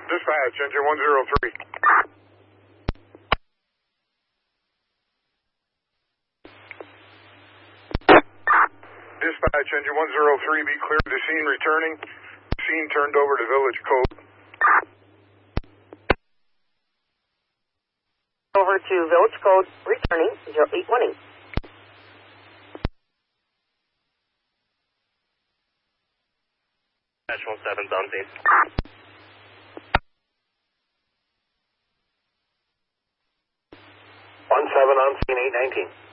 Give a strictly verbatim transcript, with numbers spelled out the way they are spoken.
Dispatch, engine one zero three. Dispatch, engine one zero three, be clear to scene returning. Scene turned over to village code. Over to village code, returning zero eight one eight. Dispatch one seven's on scene. one seven on scene, eight nineteen.